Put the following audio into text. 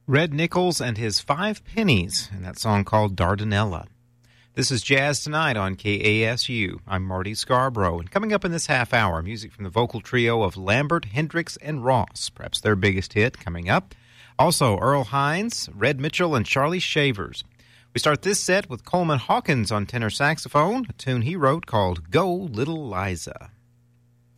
Red Nichols and his Five Pennies, and that song called Dardanella. This is Jazz Tonight on KASU. I'm Marty Scarborough, and coming up in this half hour, music from the vocal trio of Lambert, Hendricks, and Ross, perhaps their biggest hit coming up. Also, Earl Hines, Red Mitchell, and Charlie Shavers. We start this set with Coleman Hawkins on tenor saxophone, a tune he wrote called Go Little Liza.